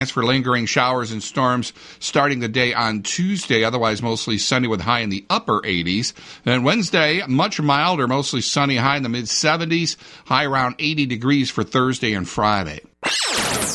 for lingering showers and storms starting the day on Tuesday, otherwise mostly sunny with high in the upper 80s. Then Wednesday, much milder, mostly sunny, high in the mid-70s, high around 80 degrees for Thursday and Friday.